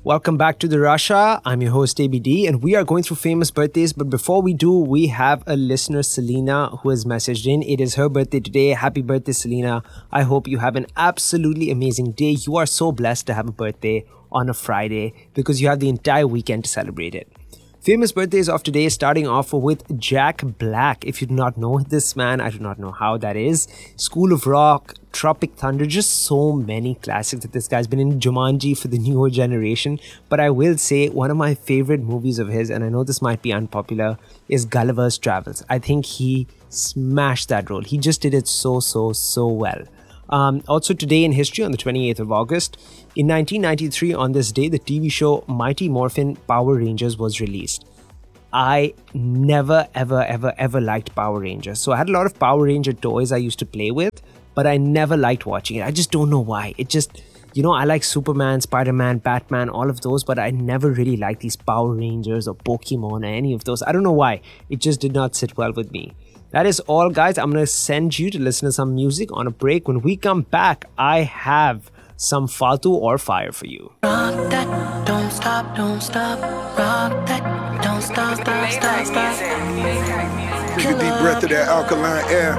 Welcome back to the Russia. I'm your host ABD, and we are going through famous birthdays. But before we do, we have a listener, Selena, who has messaged in. It is her birthday today. Happy birthday, Selena. I hope you have an absolutely amazing day. You are so blessed to have a birthday on a Friday because you have the entire weekend to celebrate it. Famous birthdays of today, starting off with Jack Black. If you do not know this man, I do not know how that is. School of Rock, Tropic Thunder, just so many classics that this guy's been in. Jumanji for the newer generation. But I will say one of my favorite movies of his, and I know this might be unpopular, is Gulliver's Travels. I think he smashed that role. He just did it so well. Also today in history, on the 28th of August, in 1993, on this day, the TV show Mighty Morphin Power Rangers was released. I never ever liked Power Rangers. So I had a lot of Power Ranger toys I used to play with, but I never liked watching it. I just don't know why. It just, I like Superman, Spider-Man, Batman, all of those, but I never really liked these Power Rangers or Pokemon or any of those. I don't know why. It just did not sit well with me. That is all, guys. I'm going to send you to listen to some music on a break. When we come back, I have some Faltu or Fire for you. Rock that, don't stop, rock that, don't stop. Take a deep breath of that alkaline air.